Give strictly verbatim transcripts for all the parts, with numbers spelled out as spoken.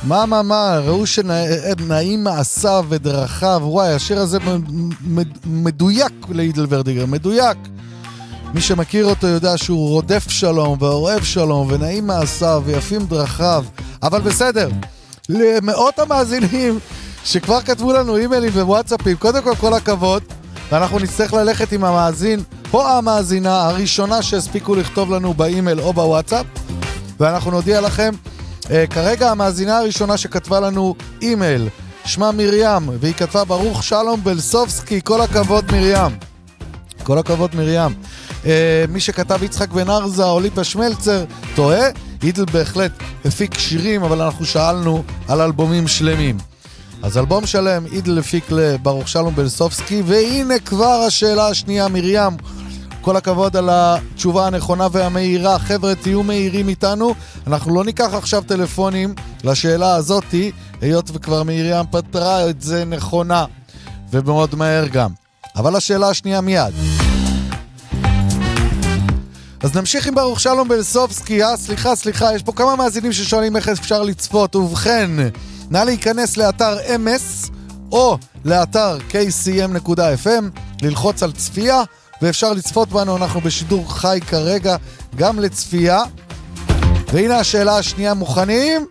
מה, מה, מה, ראו שנעים מעשיו ודרכיו, וואי, השיר הזה מדויק לאידל ורדיגר, מדויק. מי שמכיר אותו יודע שהוא רודף שלום ואוהב שלום ונעים מעשיו ויפים דרכיו, אבל בסדר, למאות המאזינים שכבר כתבו לנו אימיילים ווואטסאפים, קודם כל כל הכבוד, ואנחנו נצטרך ללכת עם המאזין או המאזינה הראשונה שהספיקו לכתוב לנו באימייל או בוואטסאפ, ואנחנו נודיע לכם, אה, כרגע המאזינה הראשונה שכתבה לנו אימייל, שמה מרים, והיא כתבה ברוך שלום בלסובסקי, כל הכבוד מרים, כל הכבוד מרים. אה, מי שכתב יצחק בן ארזה, אוליפה שמלצר, טועה, אידל בהחלט הפיק שירים, אבל אנחנו שאלנו על אלבומים שלמים. אז אלבום שלם, אידל הפיק לברוך שלום בלסובסקי, והנה כבר השאלה השנייה, מרים, כל הכבוד על התשובה הנכונה והמהירה. חבר'ה, תהיו מהירים איתנו, אנחנו לא ניקח עכשיו טלפונים לשאלה הזאת, היות וכבר מרים פתרה את זה נכונה, ומאוד מהר גם. אבל השאלה השנייה מיד. אז נמשיך עם ברוך שלום בלסובסקי. אה, סליחה, סליחה, יש פה כמה מאזינים ששואלים איך אפשר לצפות, ובכן, נא להיכנס לאתר אם אס או לאתר קיי סי אם נקודה אף אם, ללחוץ על צפייה, ואפשר לצפות בנו, אנחנו בשידור חי כרגע גם לצפייה. והנה השאלה השנייה, מוכנים?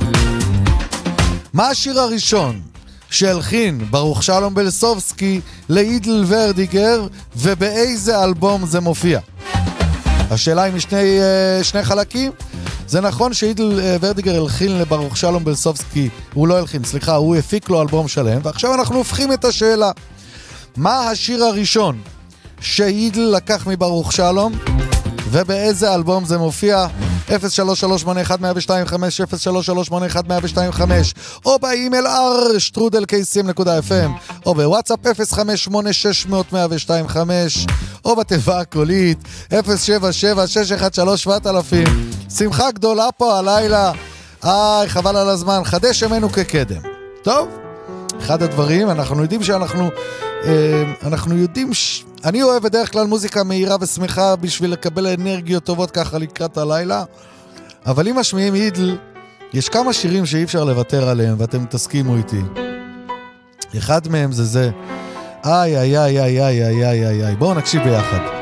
מה השיר הראשון שהלחין ברוך שלום בלסובסקי לאידל ורדיגר, ובאיזה אלבום זה מופיע? השאלה היא משני שני חלקים. זה נכון שאידל ורדיגר הלחין לברוך שלום בלסובסקי, הוא לא הלחין, סליחה, הוא הפיק לו אלבום שלם, ועכשיו אנחנו הופכים את השאלה. מה השיר הראשון שאידל לקח מברוך שלום, ובאיזה אלבום זה מופיע? אפס שלוש שלוש שמונה אחת אפס אפס שתיים חמש אפס שלוש שלוש שמונה אחת אפס אפס שתיים חמש, או באימייל אר שטרודל קיי סי אם נקודה אף אם, או בוואטסאפ אפס חמש שמונה שש אפס אפס אפס שתיים חמש, או בתיבה הקולית אפס שבע שבע שש אחת שלוש שבע אלפים. שמחה גדולה פה הלילה, איי, חבל על הזמן, חדש ימינו כקדם. טוב, אחד הדברים, אנחנו יודעים שאנחנו אה, אנחנו יודעים ש... אני אוהב בדרך כלל מוזיקה מהירה ושמחה בשביל לקבל אנרגיות טובות ככה לקראת הלילה, אבל אם משמיעים אידל, יש כמה שירים שאי אפשר לוותר עליהם, ואתם תסכימו איתי. אחד מהם זה זה, איי איי איי איי איי איי איי איי, בואו נקשיב ביחד.